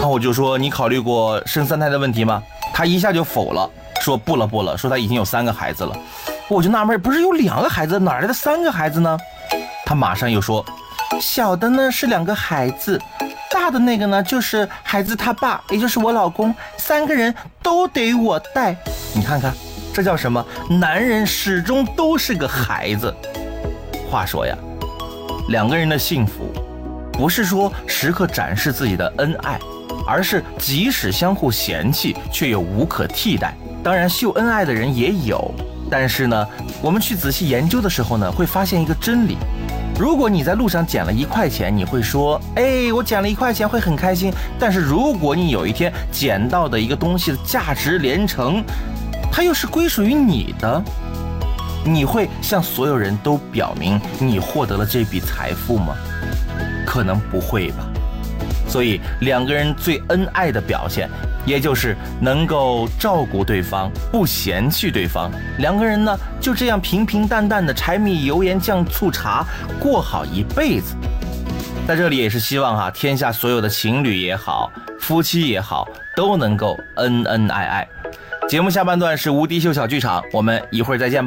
后我就说你考虑过生3胎的问题吗？他一下就否了，说不了，说他已经有3个孩子了。我就纳闷，不是有2个孩子，哪来的3个孩子呢？他马上又说，小的呢是2个孩子，大的那个呢就是孩子他爸，也就是我老公，3个人都得我带。你看看，这叫什么？男人始终都是个孩子。话说呀，2个人的幸福不是说时刻展示自己的恩爱，而是即使相互嫌弃却又无可替代。当然秀恩爱的人也有，但是呢，我们去仔细研究的时候呢，会发现一个真理。如果你在路上捡了1块钱，你会说，我捡了1块钱会很开心。但是如果你有一天捡到的一个东西的价值连城，它又是归属于你的，你会向所有人都表明你获得了这笔财富吗？可能不会吧。所以2个人最恩爱的表现，也就是能够照顾对方，不嫌弃对方。2个人呢，就这样平平淡淡的柴米油盐酱醋茶过好一辈子。在这里也是希望天下所有的情侣也好，夫妻也好，都能够恩恩爱爱。节目下半段是无敌秀小剧场，我们一会儿再见吧。